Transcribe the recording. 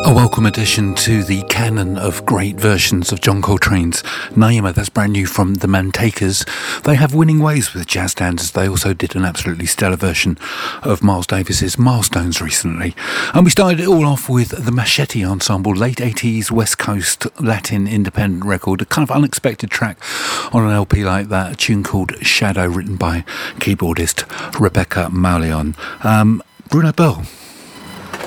A welcome addition to the canon of great versions of John Coltrane's Naima. That's brand new from the Mantakers. They have winning ways with jazz standards. They also did an absolutely stellar version of Miles Davis's Milestones recently. And we started it all off with the Machete Ensemble, late 80s West Coast Latin independent record, a kind of unexpected track on an LP like that, a tune called Shadow, written by keyboardist Rebecca Mauleon. Bruno Bell